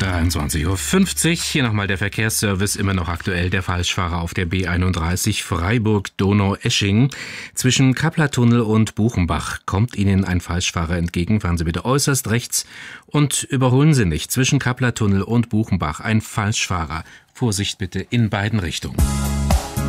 23:50 Uhr. Hier nochmal der Verkehrsservice, immer noch aktuell. Der Falschfahrer auf der B31 Freiburg-Donaueschingen. Zwischen Kappler-Tunnel und Buchenbach kommt Ihnen ein Falschfahrer entgegen. Fahren Sie bitte äußerst rechts und überholen Sie nicht. Zwischen Kappler-Tunnel und Buchenbach ein Falschfahrer. Vorsicht bitte in beiden Richtungen.